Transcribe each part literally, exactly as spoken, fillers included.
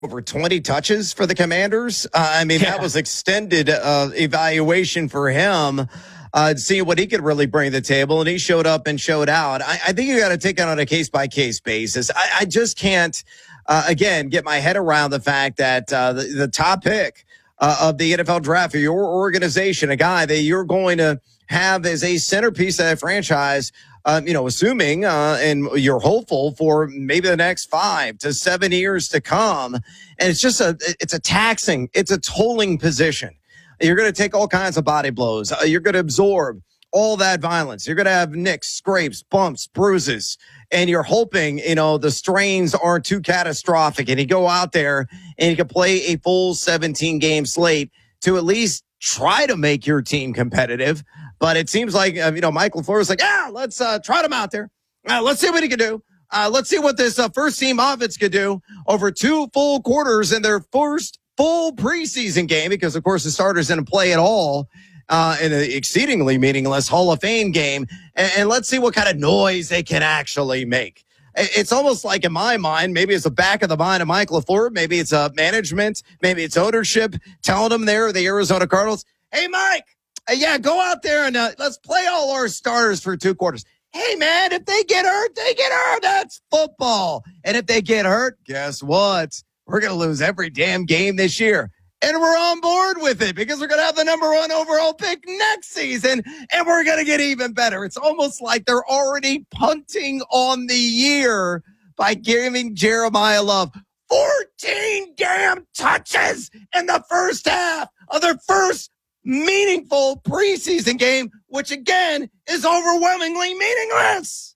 over twenty touches for the Commanders. Uh, I mean, yeah. that was extended uh, evaluation for him. Uh, to see what he could really bring to the table, and he showed up and showed out. I, I think you got to take it on a case-by-case basis. I, I just can't, uh, again, get my head around the fact that uh, the, the top pick uh, of the N F L draft for your organization, a guy that you're going to have as a centerpiece of that franchise, uh, you know, assuming uh, and you're hopeful for maybe the next five to seven years to come. And it's just a, it's a taxing, it's a tolling position. You're going to take all kinds of body blows. Uh, you're going to absorb all that violence. You're going to have nicks, scrapes, bumps, bruises, and you're hoping, you know, the strains aren't too catastrophic and you go out there and you can play a full seventeen game slate to at least try to make your team competitive. But it seems like, uh, you know, Mike LaFleur is like, yeah, let's uh, trot him out there. Uh, let's see what he can do. Uh, let's see what this uh, first team offense could do over two full quarters in their first full preseason game, because of course the starters didn't play at all uh, in an exceedingly meaningless Hall of Fame game. And, and let's see what kind of noise they can actually make. It's almost like, in my mind, maybe it's the back of the mind of Mike LaFleur. Maybe it's uh, management. Maybe it's ownership telling them there, the Arizona Cardinals, hey, Mike, uh, yeah, go out there and uh, let's play all our starters for two quarters. Hey, man, if they get hurt, they get hurt. That's football. And if they get hurt, guess what? We're going to lose every damn game this year. And we're on board with it because we're going to have the number one overall pick next season, and we're going to get even better. It's almost like they're already punting on the year by giving Jeremiah Love fourteen damn touches in the first half of their first meaningful preseason game, which, again, is overwhelmingly meaningless.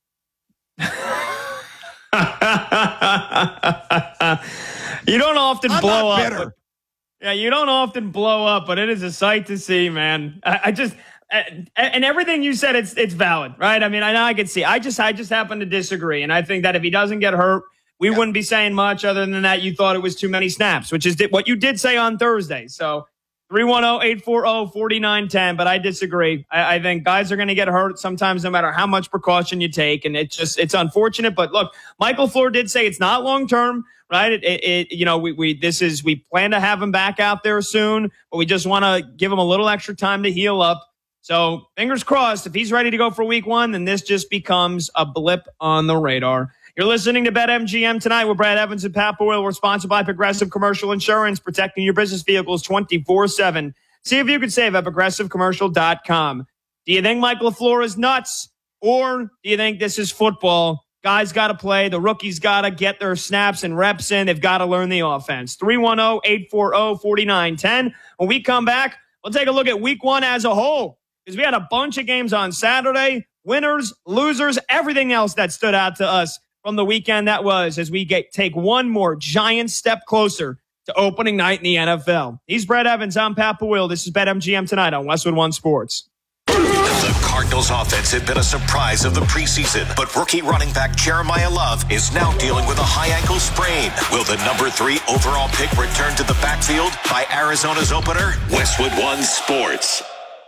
You don't often I'm blow not up. bitter. But, yeah, you don't often blow up, but it is a sight to see, man. I, I just and, and everything you said, it's it's valid, right? I mean, I know I can see. I just I just happen to disagree, and I think that if he doesn't get hurt, we yeah. wouldn't be saying much other than that. You thought it was too many snaps, which is what you did say on Thursday. So three one zero, eight four zero, four nine one zero, but I disagree. I, I think guys are going to get hurt sometimes, no matter how much precaution you take, and it's just it's unfortunate. But look, Michael LaFleur did say it's not long term. Right. It, it, it, you know, we, we, this is, we plan to have him back out there soon, but we just want to give him a little extra time to heal up. So fingers crossed, if he's ready to go for week one, then this just becomes a blip on the radar. You're listening to BetMGM tonight with Brad Evans and Pat Boyle. We're sponsored by Progressive Commercial Insurance, protecting your business vehicles twenty-four seven. See if you can save at progressive commercial dot com. Do you think Mike LaFleur is nuts, or do you think this is football? Guys got to play. The rookies got to get their snaps and reps in. They've got to learn the offense. three one zero, eight four zero, four nine one zero. When we come back, we'll take a look at week one as a whole, because we had a bunch of games on Saturday, winners, losers, everything else that stood out to us from the weekend that was, as we get take one more giant step closer to opening night in the N F L. He's Brad Evans. I'm Pat Boyle. This is BetMGM tonight on Westwood One Sports. The Cardinals offense had been a surprise of the preseason, but rookie running back Jeremiah Love is now dealing with a high ankle sprain. Will the number three overall pick return to the backfield by Arizona's opener? Westwood One Sports.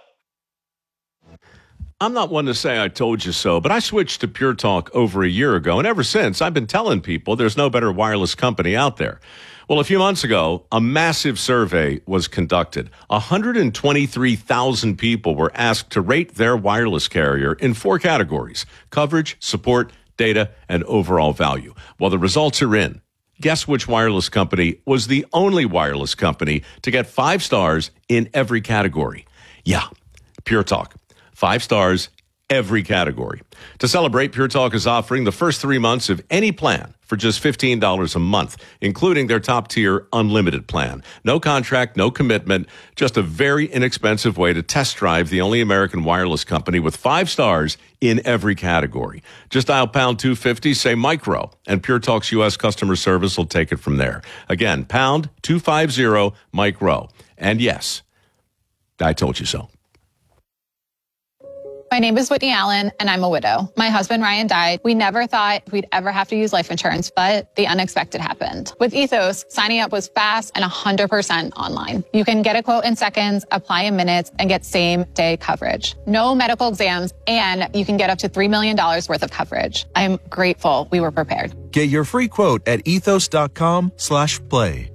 I'm not one to say I told you so, but I switched to Pure Talk over a year ago, and ever since, I've been telling people there's no better wireless company out there. Well, a few months ago, a massive survey was conducted. one hundred twenty-three thousand people were asked to rate their wireless carrier in four categories: coverage, support, data, and overall value. Well, the results are in. Guess which wireless company was the only wireless company to get five stars in every category? Yeah, Pure Talk. Five stars, every category. To celebrate, Pure Talk is offering the first three months of any plan for just fifteen dollars a month, including their top-tier unlimited plan. No contract, no commitment, just a very inexpensive way to test drive the only American wireless company with five stars in every category. Just dial pound two fifty, say micro, and Pure Talk's U S customer service will take it from there. Again, pound two fifty, micro. And yes, I told you so. My name is Whitney Allen, and I'm a widow. My husband, Ryan, died. We never thought we'd ever have to use life insurance, but the unexpected happened. With Ethos, signing up was fast and one hundred percent online. You can get a quote in seconds, apply in minutes, and get same-day coverage. No medical exams, and you can get up to three million dollars worth of coverage. I'm grateful we were prepared. Get your free quote at ethos.com slash play.